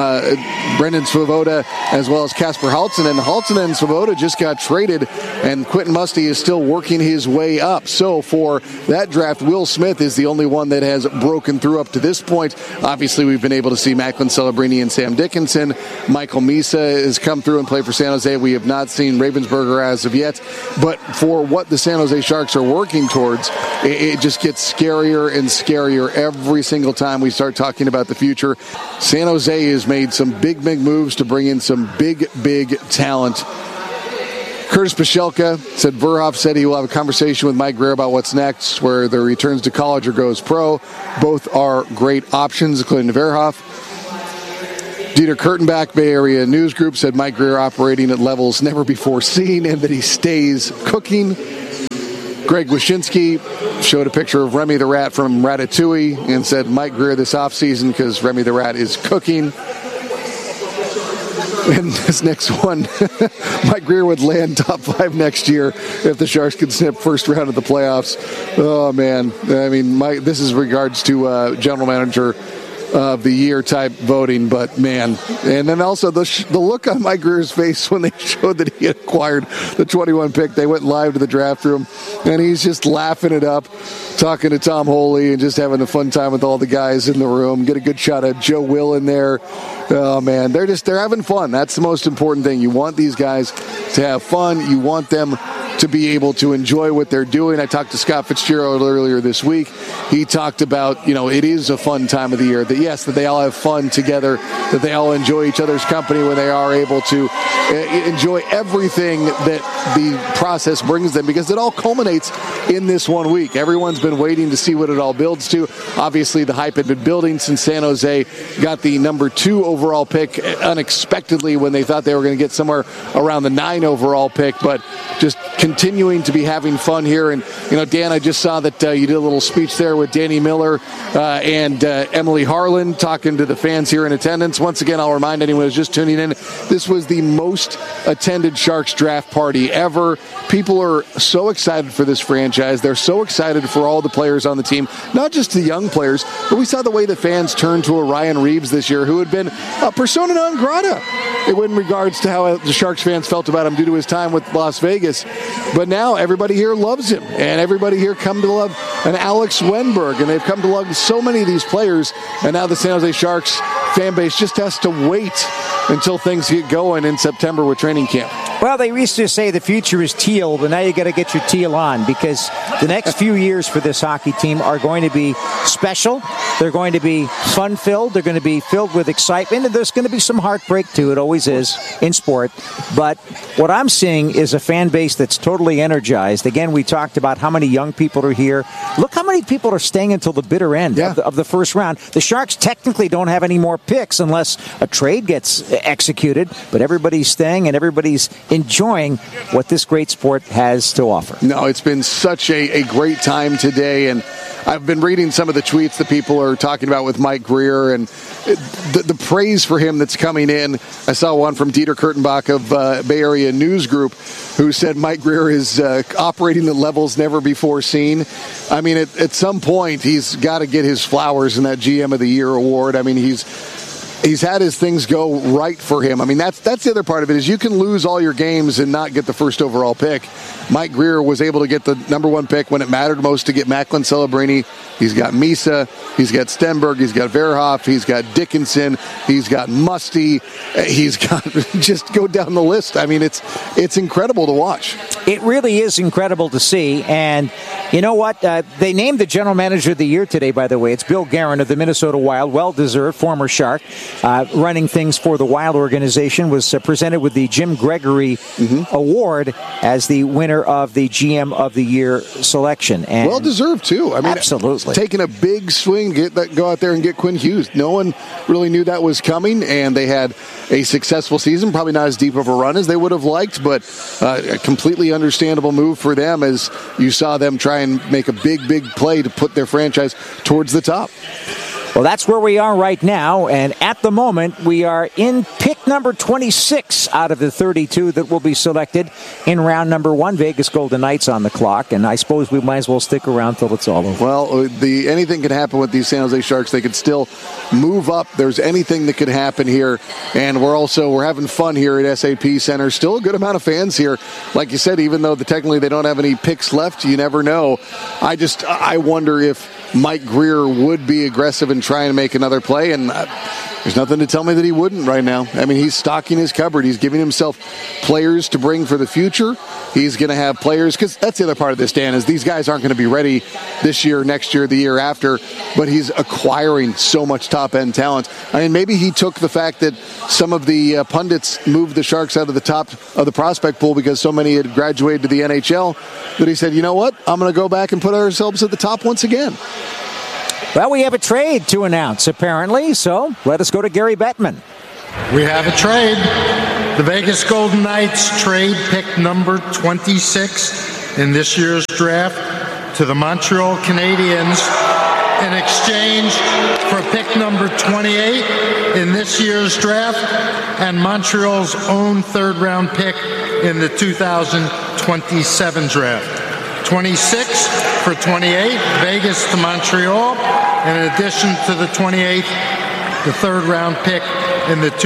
Brendan Svoboda, as well as Kasper Halttunen. Halttunen and Svoboda just got traded, and Quentin Musty is still working his way up. So for that draft, Will Smith is the only one that has broken through up to this point. Obviously, we've been able to see Macklin Celebrini and Sam Dickinson. Michael Misa has come through and played for San Jose. We have not seen Ravensburger as of yet. But for what what the San Jose Sharks are working towards, it just gets scarier and scarier every single time we start talking about the future. San Jose has made some big moves to bring in some big talent. Curtis Pachelka said Verhoff said he will have a conversation with Mike Grier about what's next, whether he returns to college or goes pro. Both are great options, according to Verhoff. Dieter Kurtenbach, Bay Area News Group, said Mike Grier operating at levels never before seen and that he stays cooking. Greg Wyshynski showed a picture of Remy the Rat from Ratatouille and said Mike Grier this offseason because Remy the Rat is cooking. And this next one, Mike Grier would land top 5 next year if the Sharks could snip first round of the playoffs. Oh, man. I mean, this is regards to general manager of the year type voting, but man. And then also the look on Mike Grier's face when they showed that he had acquired the 21 pick. They went live to the draft room, and he's just laughing it up, talking to Tom Holy and just having a fun time with all the guys in the room. Get a good shot of Joe Will in there. Oh, man, they're having fun. That's the most important thing. You want these guys to have fun. You want them to be able to enjoy what they're doing. I talked to Scott Fitzgerald earlier this week. He talked about, it is a fun time of the year. That, yes, that they all have fun together, that they all enjoy each other's company when they are able to enjoy everything that the process brings them, because it all culminates in this 1 week. Everyone's been waiting to see what it all builds to. Obviously, the hype had been building since San Jose got the number 2 overall pick unexpectedly when they thought they were going to get somewhere around the 9 overall pick, but just continuing to be having fun here. And, Dan, I just saw that you did a little speech there with Danny Miller and Emily Harlan talking to the fans here in attendance. Once again, I'll remind anyone who's just tuning in, this was the most attended Sharks draft party ever. People are so excited for this franchise. They're so excited for all the players on the team, not just the young players, but we saw the way the fans turned to a Ryan Reeves this year, who had been a persona non grata in regards to how the Sharks fans felt about him due to his time with Las Vegas. But now everybody here loves him, and everybody here come to love an Alex Wenberg, and they've come to love so many of these players, and now the San Jose Sharks fan base just has to wait until things get going in September with training camp. Well, they used to say the future is teal, but now you got to get your teal on, because the next few years for this hockey team are going to be special. They're going to be fun-filled. They're going to be filled with excitement, and there's going to be some heartbreak, too. It always is in sport. But what I'm seeing is a fan base that's totally energized. Again, we talked about how many young people are here. Look how many people are staying until the bitter end of the first round. The Sharks technically don't have any more picks unless a trade gets executed, but everybody's staying and everybody's enjoying what this great sport has to offer. No, it's been such a great time today, and I've been reading some of the tweets that people are talking about with Mike Grier and the praise for him that's coming in. I saw one from Dieter Kurtenbach of Bay Area News Group, who said Mike Grier is operating at levels never before seen. I mean, at some point, he's got to get his flowers in that GM of the Year award. I mean, he's had his things go right for him. I mean, that's the other part of it, is you can lose all your games and not get the first overall pick. Mike Grier was able to get the number 1 pick when it mattered most to get Macklin Celebrini. He's got Misa, he's got Stenberg, he's got Verhoff, he's got Dickinson, he's got Musty, he's got just go down the list. I mean, it's incredible to watch. It really is incredible to see. And you know what? They named the general manager of the year today, by the way. It's Bill Guerin of the Minnesota Wild, well-deserved, former Shark. Running things for the Wild organization, was presented with the Jim Gregory Award as the winner of the GM of the Year selection. And well deserved too. I mean, absolutely taking a big swing, go out there and get Quinn Hughes. No one really knew that was coming, and they had a successful season. Probably not as deep of a run as they would have liked, but a completely understandable move for them, as you saw them try and make a big play to put their franchise towards the top. Well, that's where we are right now, and at the moment, we are in pick number 26 out of the 32 that will be selected in round number 1. Vegas Golden Knights on the clock, and I suppose we might as well stick around till it's all over. Well, anything can happen with these San Jose Sharks. They could still move up. There's anything that could happen here, and we're having fun here at SAP Center. Still a good amount of fans here. Like you said, even though technically they don't have any picks left, you never know. I wonder if Mike Grier would be aggressive and try and make another play, and There's nothing to tell me that he wouldn't right now. I mean, he's stocking his cupboard. He's giving himself players to bring for the future. He's going to have players, because that's the other part of this, Dan, is these guys aren't going to be ready this year, next year, the year after, but he's acquiring so much top-end talent. I mean, maybe he took the fact that some of the pundits moved the Sharks out of the top of the prospect pool because so many had graduated to the NHL, that he said, you know what, I'm going to go back and put ourselves at the top once again. Well, we have a trade to announce, apparently, so let us go to Gary Bettman. We have a trade. The Vegas Golden Knights trade pick number 26 in this year's draft to the Montreal Canadiens in exchange for pick number 28 in this year's draft and Montreal's own third-round pick in the 2027 draft. 26 for 28, Vegas to Montreal. In addition to the 28th, the third-round pick in the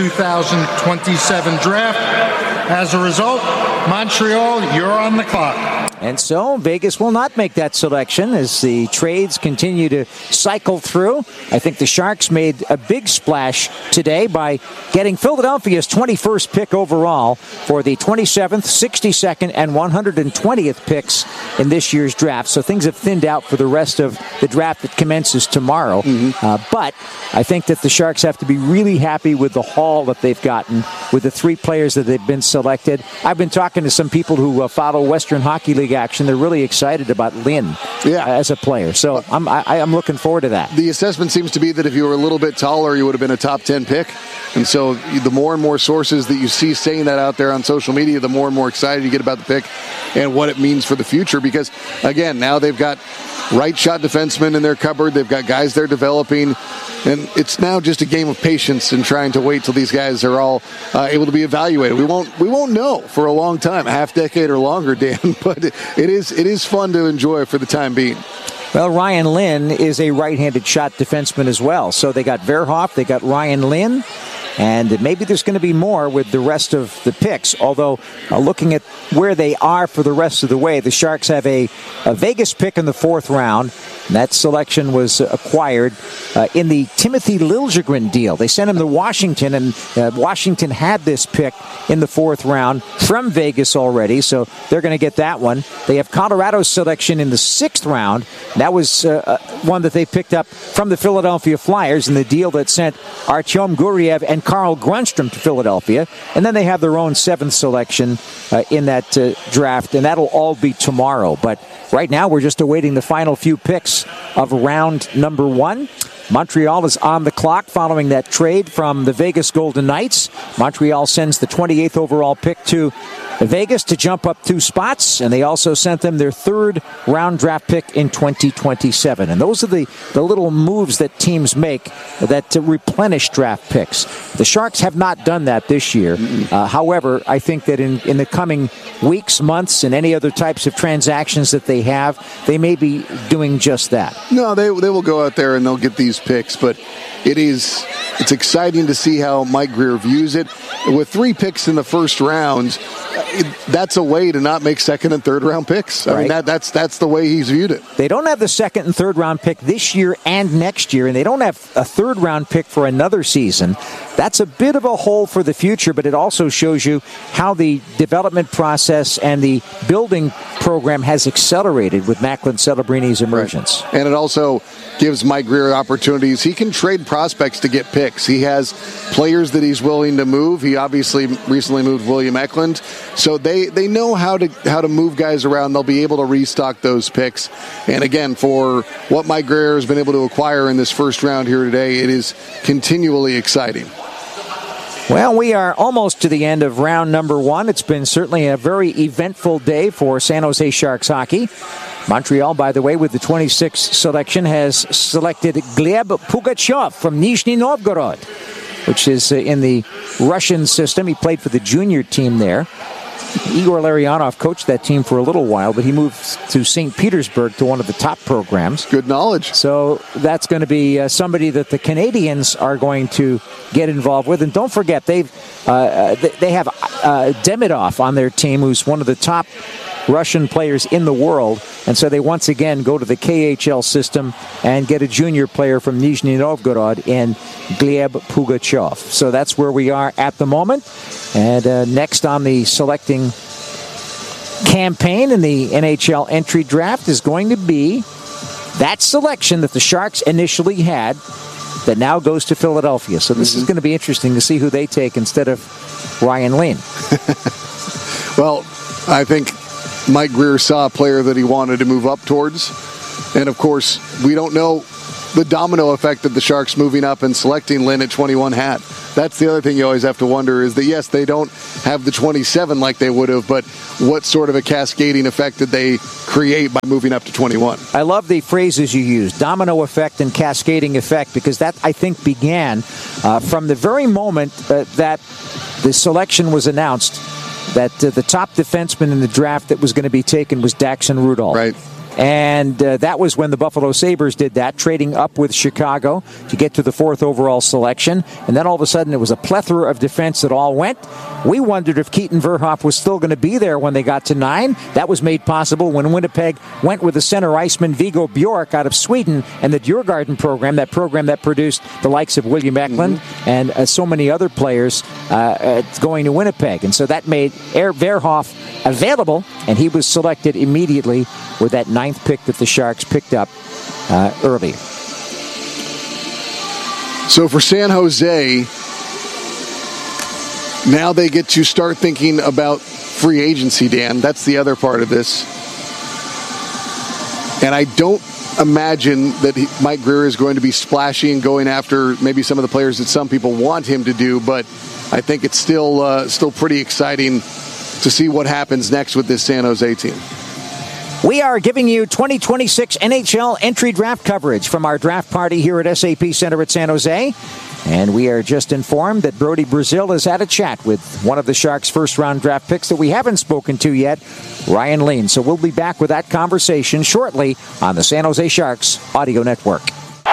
2027 draft. As a result, Montreal, you're on the clock. And so Vegas will not make that selection as the trades continue to cycle through. I think the Sharks made a big splash today by getting Philadelphia's 21st pick overall for the 27th, 62nd, and 120th picks in this year's draft. So things have thinned out for the rest of the draft that commences tomorrow. But I think that the Sharks have to be really happy with the haul that they've gotten with the 3 players that they've been selected. I've been talking to some people who follow Western Hockey League action. They're really excited about Lynn as a player. So I'm looking forward to that. The assessment seems to be that if you were a little bit taller, you would have been a top 10 pick. And so the more and more sources that you see saying that out there on social media, the more and more excited you get about the pick and what it means for the future. Because, again, now they've got right-shot defensemen in their cupboard. They've got guys they're developing. And it's now just a game of patience and trying to wait till these guys are all able to be evaluated. We won't know for a long time, a half decade or longer, Dan. But it is fun to enjoy for the time being. Well, Ryan Lynn is a right-handed shot defenseman as well. So they got Verhoff, they got Ryan Lynn, and maybe there's going to be more with the rest of the picks. Although, looking at where they are for the rest of the way, the Sharks have a Vegas pick in the 4th round. That selection was acquired in the Timothy Liljegren deal. They sent him to Washington, and Washington had this pick in the 4th round from Vegas already, so they're going to get that one. They have Colorado's selection in the 6th round. That was one that they picked up from the Philadelphia Flyers in the deal that sent Artyom Guriev and Carl Grundstrom to Philadelphia. And then they have their own 7th selection in that draft, and that'll all be tomorrow. But right now, we're just awaiting the final few picks of round number 1. Montreal is on the clock following that trade from the Vegas Golden Knights. Montreal sends the 28th overall pick to Vegas to jump up 2 spots, and they also sent them their 3rd round draft pick in 2027. And those are the little moves that teams make that replenish draft picks. The Sharks have not done that this year. However, I think that in the coming weeks, months, and any other types of transactions that they have, they may be doing just that. No, they will go out there and they'll get these picks, but it's exciting to see how Mike Grier views it. With 3 picks in the first round, that's a way to not make 2nd and 3rd round picks. I mean, that's the way he's viewed it. They don't have the 2nd and 3rd round pick this year and next year, and they don't have a 3rd round pick for another season. That's a bit of a hole for the future, but it also shows you how the development process and the building program has accelerated with Macklin Celebrini's emergence. Right. And it also gives Mike Grier opportunities. He can trade prospects to get picks. He has players that he's willing to move. He obviously recently moved William Eklund. So they know how to move guys around. They'll be able to restock those picks. And again, for what Mike Grier has been able to acquire in this first round here today, it is continually exciting. Well, we are almost to the end of round number 1. It's been certainly a very eventful day for San Jose Sharks hockey. Montreal, by the way, with the 26th selection, has selected Gleb Pugachev from Nizhny Novgorod, which is in the Russian system. He played for the junior team there. Igor Larionov coached that team for a little while, but he moved to St. Petersburg to one of the top programs. Good knowledge. So that's going to be somebody that the Canadiens are going to get involved with. And don't forget, they have Demidov on their team, who's one of the top Russian players in the world. And so they once again go to the KHL system and get a junior player from Nizhny Novgorod in Gleb Pugachev. So that's where we are at the moment. And next on the selecting campaign in the NHL entry draft is going to be that selection that the Sharks initially had that now goes to Philadelphia. So this is going to be interesting to see who they take instead of Ryan Lean. Well, I think Mike Grier saw a player that he wanted to move up towards. And, of course, we don't know the domino effect that the Sharks moving up and selecting Lynn at 21 had. That's the other thing you always have to wonder is that, yes, they don't have the 27 like they would have, but what sort of a cascading effect did they create by moving up to 21? I love the phrases you use, domino effect and cascading effect, because that, I think, began from the very moment that the selection was announced that the top defenseman in the draft that was going to be taken was Daxon Rudolph. Right. And that was when the Buffalo Sabres did that, trading up with Chicago to get to the 4th overall selection. And then all of a sudden it was a plethora of defense that all went. We wondered if Keaton Verhoff was still going to be there when they got to 9. That was made possible when Winnipeg went with the center iceman Viggo Bjork out of Sweden and the Djurgården program, that program that produced the likes of William Eklund and so many other players going to Winnipeg. And so that made Verhoff available, and he was selected immediately with that 9th pick that the Sharks picked up earlier. So for San Jose, now they get to start thinking about free agency, Dan. That's the other part of this. And I don't imagine that Mike Grier is going to be splashy and going after maybe some of the players that some people want him to do, but I think it's still pretty exciting to see what happens next with this San Jose team. We are giving you 2026 NHL entry draft coverage from our draft party here at SAP Center at San Jose. And we are just informed that Brody Brazil has had a chat with one of the Sharks' first-round draft picks that we haven't spoken to yet, Ryan Lean. So we'll be back with that conversation shortly on the San Jose Sharks Audio Network.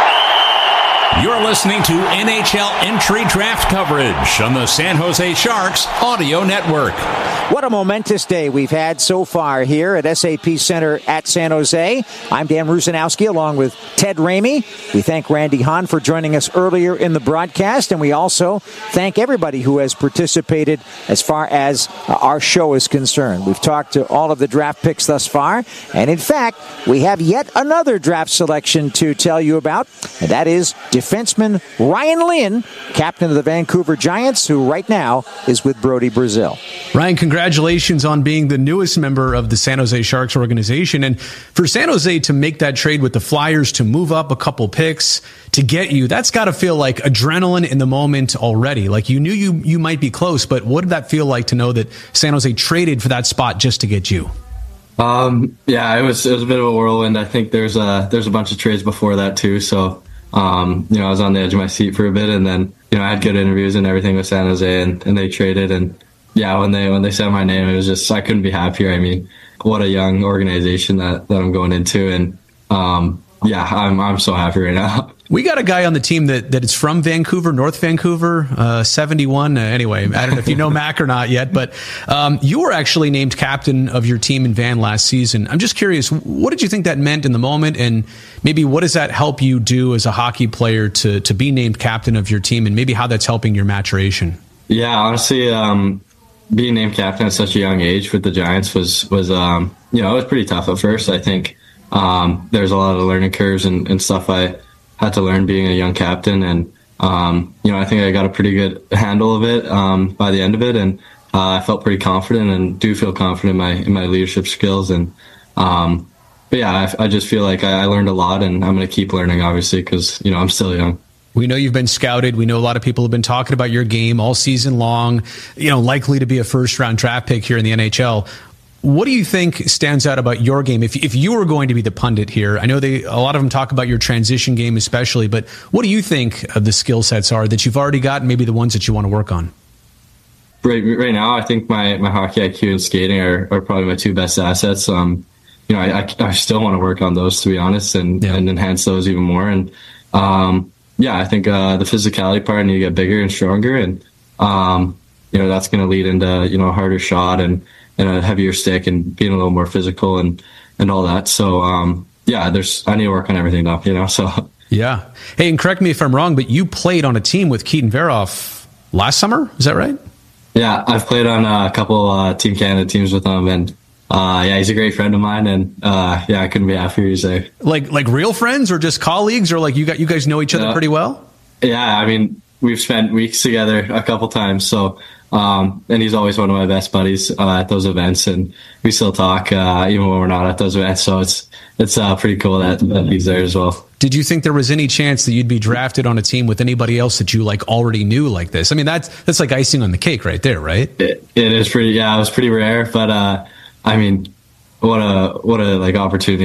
You're listening to NHL entry draft coverage on the San Jose Sharks Audio Network. What a momentous day we've had so far here at SAP Center at San Jose. I'm Dan Rusanowski along with Ted Ramey. We thank Randy Hahn for joining us earlier in the broadcast, and we also thank everybody who has participated as far as our show is concerned. We've talked to all of the draft picks thus far, and in fact, we have yet another draft selection to tell you about, and that is defenseman Ryan Lean, captain of the Vancouver Giants, who right now is with Brody Brazil. Ryan, congratulations on being the newest member of the San Jose Sharks organization. And for San Jose to make that trade with the Flyers, to move up a couple picks to get you, that's got to feel like adrenaline in the moment already. Like you knew you might be close, but what did that feel like to know that San Jose traded for that spot just to get you? Yeah, it was a bit of a whirlwind. I think there's a bunch of trades before that too. So, I was on the edge of my seat for a bit, and then, I had good interviews and everything with San Jose, and they traded. And yeah, when they said my name, it was just, I couldn't be happier. I mean, what a young organization that I'm going into. And, I'm so happy right now. We got a guy on the team that is from Vancouver, North Vancouver, 71. Anyway, I don't know if you know Mac or not yet, but you were actually named captain of your team in Van last season. I'm just curious, what did you think that meant in the moment? And maybe what does that help you do as a hockey player to be named captain of your team, and maybe how that's helping your maturation? Yeah, honestly, being named captain at such a young age with the Giants was it was pretty tough at first. I think there's a lot of learning curves and stuff I had to learn being a young captain, and I think I got a pretty good handle of it by the end of it, and I felt pretty confident and do feel confident in my leadership skills. And I just feel like I learned a lot, and I'm going to keep learning, obviously, because I'm still young. We know you've been scouted. We know a lot of people have been talking about your game all season long, likely to be a first-round draft pick here in the NHL. What do you think stands out about your game? If you were going to be the pundit here, I know a lot of them talk about your transition game especially, but what do you think the skill sets are that you've already got, and maybe the ones that you want to work on? Right now, I think my hockey IQ and skating are probably my two best assets. I still want to work on those, to be honest, and enhance those even more. And I think the physicality part, I need to get bigger and stronger, and that's going to lead into a harder shot and a heavier stick and being a little more physical and all that. So I need to work on everything now, so. Yeah. Hey, and correct me if I'm wrong, but you played on a team with Keaton Verhoff last summer. Is that right? Yeah, I've played on a couple Team Canada teams with him, and he's a great friend of mine, and I couldn't be happier he's there. Like real friends, or just colleagues, or like you guys know each other pretty well? Yeah, I mean, we've spent weeks together a couple times, so and he's always one of my best buddies at those events, and we still talk even when we're not at those events. So it's pretty cool that he's there as well. Did you think there was any chance that you'd be drafted on a team with anybody else that you like already knew like this? I mean, that's like icing on the cake right there, right? It is pretty. Yeah, it was pretty rare, but I mean, what a like opportunity.